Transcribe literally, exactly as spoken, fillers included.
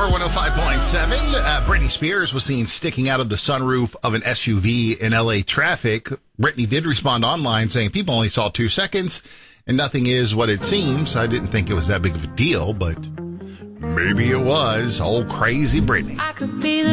Power one oh five point seven. Uh, Britney Spears was seen sticking out of the sunroof of an S U V in L A traffic. Britney did respond online saying people only saw two seconds and nothing is what it seems. I didn't think it was that big of a deal, but maybe it was. Old crazy Britney. I could be